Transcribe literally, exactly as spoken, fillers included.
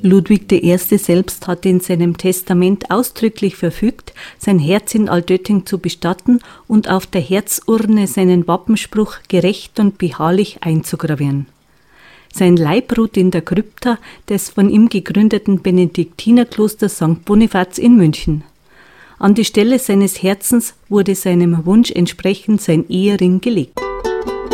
Ludwig der Erste selbst hatte in seinem Testament ausdrücklich verfügt, sein Herz in Altötting zu bestatten und auf der Herzurne seinen Wappenspruch gerecht und beharrlich einzugravieren. Sein Leib ruht in der Krypta des von ihm gegründeten Benediktinerklosters Sankt Bonifaz in München. An die Stelle seines Herzens wurde seinem Wunsch entsprechend sein Ehering gelegt.